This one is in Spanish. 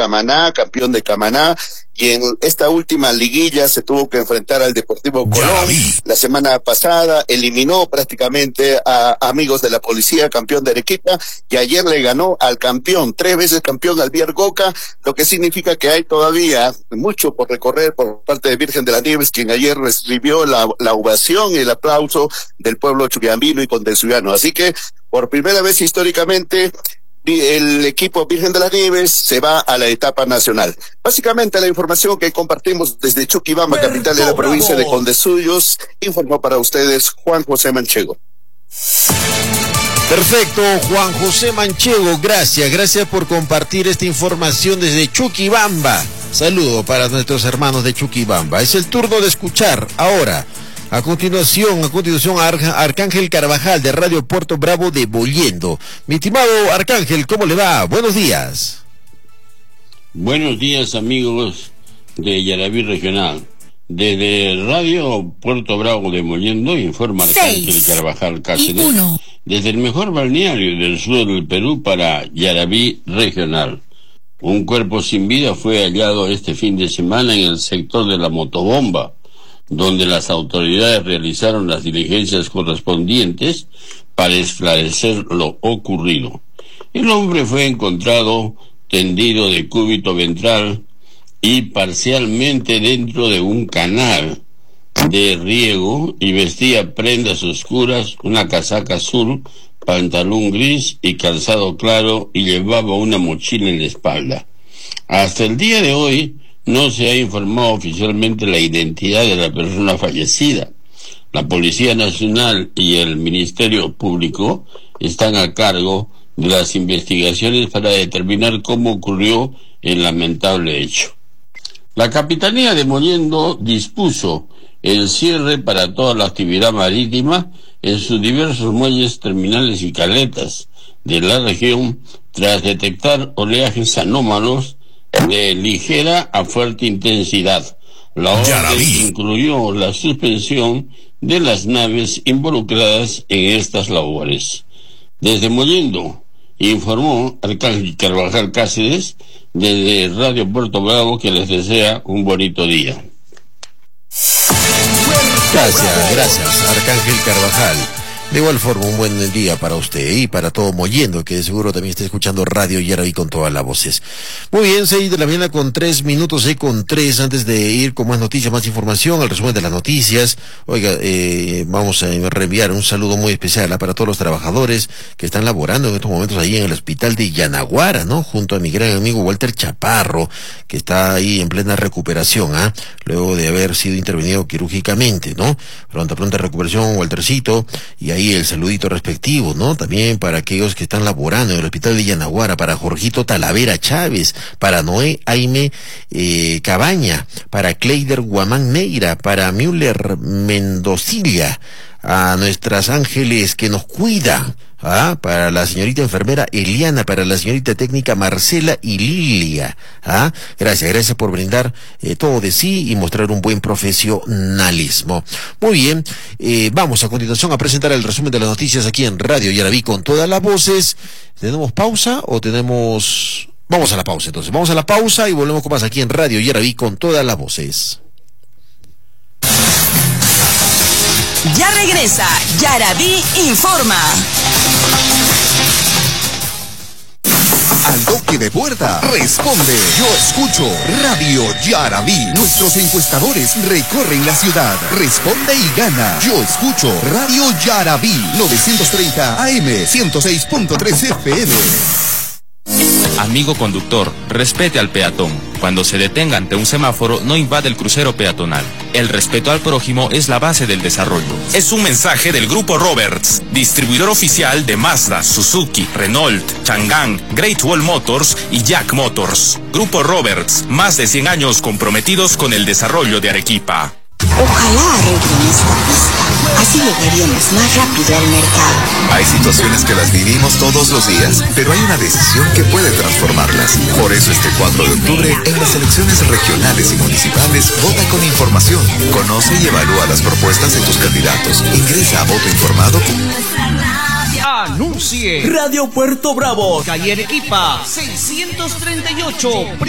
Camaná, campeón de Camaná, y en esta última liguilla se tuvo que enfrentar al Deportivo Colón. La semana pasada eliminó prácticamente a Amigos de la Policía, campeón de Arequipa, y ayer le ganó al campeón, 3 veces campeón, al Bier Goca, lo que significa que hay todavía mucho por recorrer por parte de Virgen de las Nieves, quien ayer recibió la ovación y el aplauso del pueblo chuquiambino y condesuyano. Así que, por primera vez históricamente, el equipo Virgen de las Nieves se va a la etapa nacional. Básicamente la información que compartimos desde Chuquibamba, capital de la provincia de Condesuyos, informó para ustedes Juan José Manchego. Perfecto, Juan José Manchego, gracias por compartir esta información desde Chuquibamba. Saludo para nuestros hermanos de Chuquibamba. Es el turno de escuchar ahora. A continuación, Arcángel Carvajal de Radio Puerto Bravo de Bollendo. Mi estimado Arcángel, ¿cómo le va? Buenos días. Buenos días, amigos de Yaraví Regional. Desde Radio Puerto Bravo de Bollendo informa Arcángel Carvajal Cáceres. Desde el mejor balneario del sur del Perú para Yaraví Regional. Un cuerpo sin vida fue hallado este fin de semana en el sector de la Motobomba, donde las autoridades realizaron las diligencias correspondientes para esclarecer lo ocurrido. El hombre fue encontrado tendido de cúbito ventral y parcialmente dentro de un canal de riego y vestía prendas oscuras, una casaca azul, pantalón gris y calzado claro, y llevaba una mochila en la espalda. Hasta el día de hoy no se ha informado oficialmente la identidad de la persona fallecida. La Policía Nacional y el Ministerio Público están a cargo de las investigaciones para determinar cómo ocurrió el lamentable hecho. La Capitanía de Bollendo dispuso el cierre para toda la actividad marítima en sus diversos muelles, terminales y caletas de la región tras detectar oleajes anómalos de ligera a fuerte intensidad. La orden incluyó la suspensión de las naves involucradas en estas labores. Desde Bollendo informó Arcángel Carvajal Cáceres desde Radio Puerto Bravo, que les desea un bonito día. Gracias, Arcángel Carvajal. De igual forma, un buen día para usted y para todo Mollendo, que seguro también está escuchando Radio Yaraví con todas las voces. Muy bien, 6 de la mañana con 3 minutos, 6:03, antes de ir con más noticias, más información, el resumen de las noticias. Oiga, vamos a reenviar un saludo muy especial para todos los trabajadores que están laborando en estos momentos ahí en el hospital de Yanaguara, ¿no? Junto a mi gran amigo Walter Chaparro, que está ahí en plena recuperación, luego de haber sido intervenido quirúrgicamente, ¿no? Pronta recuperación, Waltercito, y ahí el saludito respectivo, ¿no? También para aquellos que están laborando en el hospital de Yanaguara, para Jorgito Talavera Chávez, para Noé Aime Cabaña, para Kleider Guamán Neira, para Müller Mendocilla, a nuestras ángeles que nos cuida, para la señorita enfermera Eliana, para la señorita técnica Marcela y Lilia, gracias por brindar todo de sí y mostrar un buen profesionalismo. Muy bien, vamos a continuación a presentar el resumen de las noticias aquí en Radio Yaraví con todas las voces. ¿Tenemos pausa o tenemos...? Vamos a la pausa entonces, vamos a la pausa y volvemos con más aquí en Radio Yaraví con todas las voces. Ya regresa Yaraví Informa. Al toque de puerta, responde. Yo escucho Radio Yaraví. Nuestros encuestadores recorren la ciudad. Responde y gana. Yo escucho Radio Yaraví. 930 AM, 106.3 FM. Amigo conductor, respete al peatón. Cuando se detenga ante un semáforo, no invade el crucero peatonal. El respeto al prójimo es la base del desarrollo. Es un mensaje del Grupo Roberts, distribuidor oficial de Mazda, Suzuki, Renault, Chang'an, Great Wall Motors y Jack Motors. Grupo Roberts, más de 100 años comprometidos con el desarrollo de Arequipa. Ojalá arreglen esta pista, así llegaríamos más rápido al mercado. Hay situaciones que las vivimos todos los días, pero hay una decisión que puede transformarlas. Por eso este 4 de octubre, en las elecciones regionales y municipales, vota con información. Conoce y evalúa las propuestas de tus candidatos. Ingresa a Voto Informado. Anuncie. Radio Puerto Bravo, calle Arequipa, 638.